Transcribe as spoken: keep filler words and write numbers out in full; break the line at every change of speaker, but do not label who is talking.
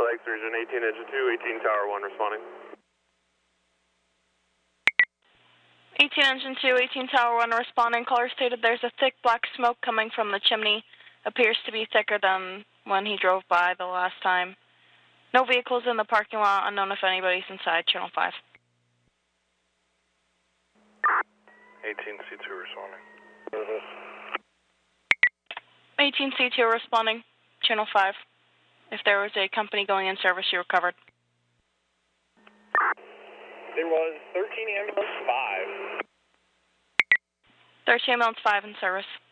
X region, eighteen engine two, eighteen tower one responding.
eighteen engine two, eighteen tower one responding. Caller stated there's a thick black smoke coming from the chimney. Appears to be thicker than when he drove by the last time. No vehicles in the parking lot. Unknown if anybody's inside. Channel five.
eighteen C two responding.
Mm-hmm.
eighteen C two responding. Channel five. If there was a company going in service, you were covered.
There was thirteen ambulance five.
thirteen ambulance five in service.